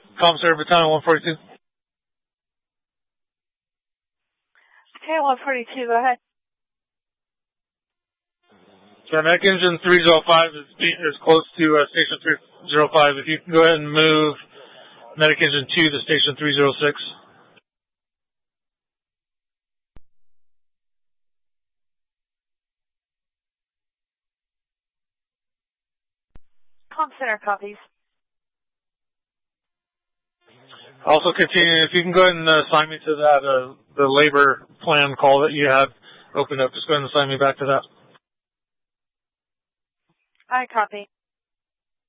Commissary Battalion 142. Okay, 142, go ahead. So medic engine 305 is close to station 305. If you can go ahead and move medic engine 2 to station 306. Comm Center copies. Also continuing, if you can go ahead and assign me to that, the labor plan call that you had opened up, just go ahead and assign me back to that. I copy.